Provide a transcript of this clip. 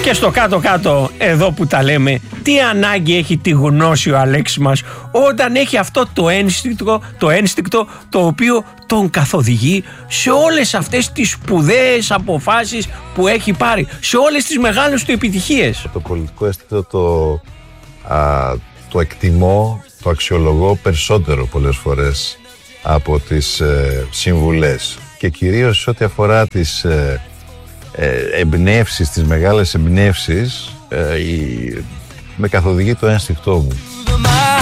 Και στο κάτω-κάτω, εδώ που τα λέμε, τι ανάγκη έχει τη γνώση ο Αλέξης μας όταν έχει αυτό το ένστικτο το οποίο τον καθοδηγεί σε όλες αυτές τις σπουδαίες αποφάσεις που έχει πάρει, σε όλες τις μεγάλες του επιτυχίες. Το πολιτικό ένστικτο το εκτιμώ, το αξιολογώ περισσότερο πολλές φορές από τις συμβουλές, και κυρίως ό,τι αφορά τις εμπνεύσεις, τις μεγάλες εμπνεύσεις, με καθοδηγεί το ένστικτό μου.